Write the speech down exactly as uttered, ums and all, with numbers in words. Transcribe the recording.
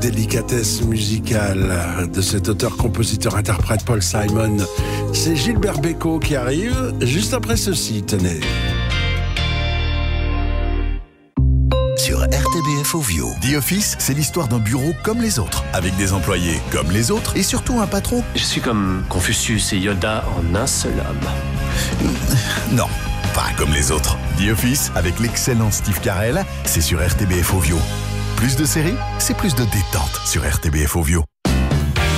délicatesse musicale de cet auteur-compositeur-interprète Paul Simon. C'est Gilbert Bécaud qui arrive juste après ceci, tenez. Sur R T B F Ovio. The Office, c'est l'histoire d'un bureau comme les autres, avec des employés comme les autres et surtout un patron. Je suis comme Confucius et Yoda en un seul homme. Non, pas comme les autres. The Office, avec l'excellent Steve Carell, c'est sur R T B F Ovio. Plus de séries, c'est plus de détente sur R T B F Ovio.